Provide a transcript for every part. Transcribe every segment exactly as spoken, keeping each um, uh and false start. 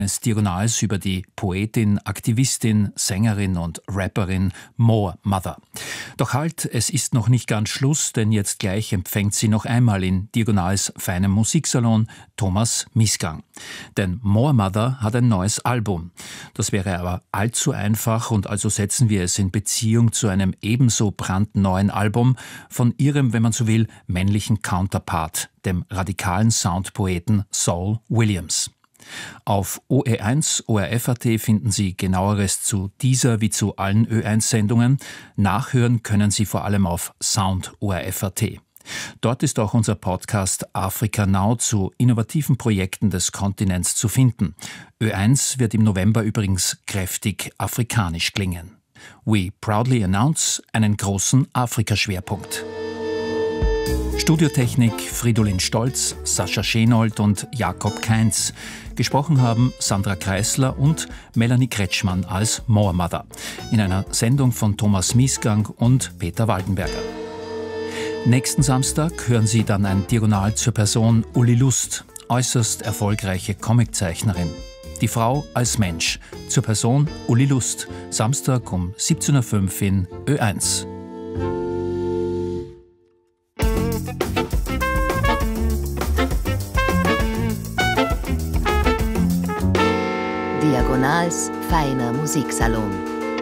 Des Diagonals über die Poetin, Aktivistin, Sängerin und Rapperin Moor Mother. Doch halt, es ist noch nicht ganz Schluss, denn jetzt gleich empfängt sie noch einmal in Diagonals feinem Musiksalon Thomas Misgang. Denn Moor Mother hat ein neues Album. Das wäre aber allzu einfach und also setzen wir es in Beziehung zu einem ebenso brandneuen Album von ihrem, wenn man so will, männlichen Counterpart, dem radikalen Soundpoeten Saul Williams. Auf O E eins, O R F Punkt A T finden Sie Genaueres zu dieser wie zu allen Ö eins Sendungen. Nachhören können Sie vor allem auf Sound O R F Punkt A T. Dort ist auch unser Podcast Africa Now zu innovativen Projekten des Kontinents zu finden. Ö eins wird im November übrigens kräftig afrikanisch klingen. We proudly announce einen großen Afrika-Schwerpunkt. Studiotechnik Fridolin Stolz, Sascha Schenold und Jakob Kainz. Gesprochen haben Sandra Kreisler und Melanie Kretschmann als Moor Mother in einer Sendung von Thomas Misgang und Peter Waldenberger. Nächsten Samstag hören Sie dann ein Diagonal zur Person Uli Lust, äußerst erfolgreiche Comiczeichnerin. Die Frau als Mensch, zur Person Uli Lust, Samstag um siebzehn Uhr fünf in Ö eins. Diagonals feiner Musiksalon.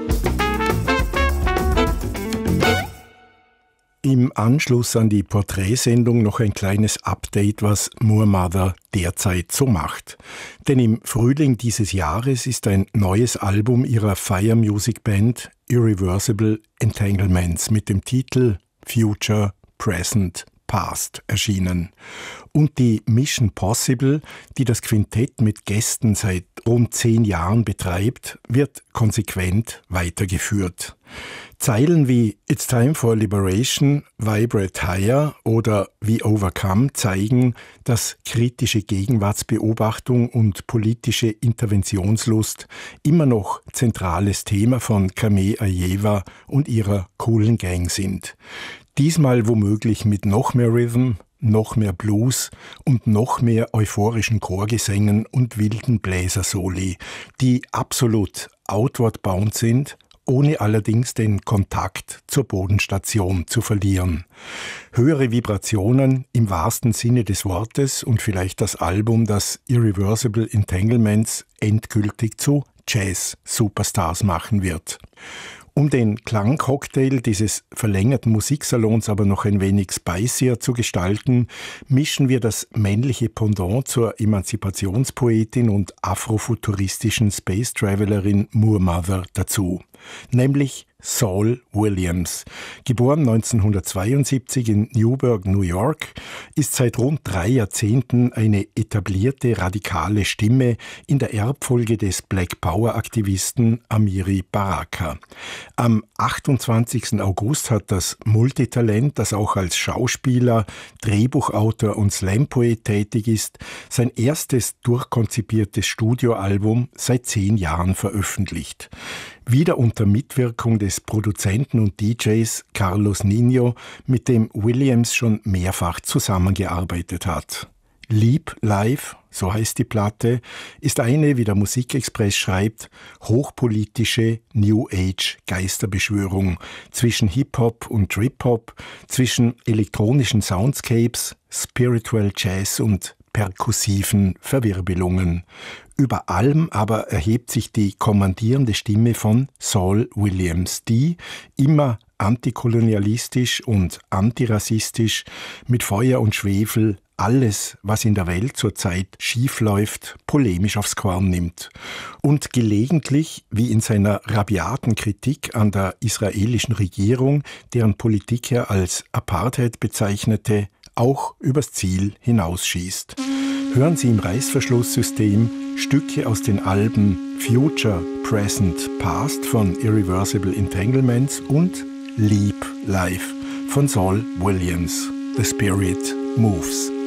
Im Anschluss an die Porträtsendung noch ein kleines Update, was Moor Mother derzeit so macht. Denn im Frühling dieses Jahres ist ein neues Album ihrer Fire Music Band Irreversible Entanglements mit dem Titel Future, Present, Past erschienen. Und die Mission Possible, die das Quintett mit Gästen seit rund zehn Jahren betreibt, wird konsequent weitergeführt. Zeilen wie It's Time for Liberation, Vibrate Higher oder We Overcome zeigen, dass kritische Gegenwartsbeobachtung und politische Interventionslust immer noch zentrales Thema von Kame Ayewa und ihrer coolen Gang sind. Diesmal womöglich mit noch mehr Rhythm, noch mehr Blues und noch mehr euphorischen Chorgesängen und wilden Bläsersoli, die absolut outward bound sind, ohne allerdings den Kontakt zur Bodenstation zu verlieren. Höhere Vibrationen im wahrsten Sinne des Wortes und vielleicht das Album, das Irreversible Entanglements endgültig zu Jazz-Superstars machen wird. Um den Klangcocktail dieses verlängerten Musiksalons aber noch ein wenig spicier zu gestalten, mischen wir das männliche Pendant zur Emanzipationspoetin und afrofuturistischen Space Travelerin Moor Mother dazu, nämlich Saul Williams. Geboren neunzehnhundertzweiundsiebzig in Newburgh, New York, ist seit rund drei Jahrzehnten eine etablierte radikale Stimme in der Erbfolge des Black Power-Aktivisten Amiri Baraka. Am achtundzwanzigsten August hat das Multitalent, das auch als Schauspieler, Drehbuchautor und Slampoet tätig ist, sein erstes durchkonzipiertes Studioalbum seit zehn Jahren veröffentlicht. Wieder unter Mitwirkung des Produzenten und D Js Carlos Nino, mit dem Williams schon mehrfach zusammengearbeitet hat. Leap Live, so heißt die Platte, ist eine, wie der Musikexpress schreibt, hochpolitische New Age Geisterbeschwörung zwischen Hip-Hop und Trip-Hop, zwischen elektronischen Soundscapes, Spiritual Jazz und perkussiven Verwirbelungen. Über allem aber erhebt sich die kommandierende Stimme von Saul Williams, die immer antikolonialistisch und antirassistisch mit Feuer und Schwefel alles, was in der Welt zurzeit schief läuft, polemisch aufs Korn nimmt und gelegentlich, wie in seiner rabiaten Kritik an der israelischen Regierung, deren Politik er als Apartheid bezeichnete, auch übers Ziel hinausschießt. Hören Sie im Reißverschlusssystem Stücke aus den Alben Future, Present, Past von Irreversible Entanglements und Leap Live von Saul Williams. The Spirit Moves.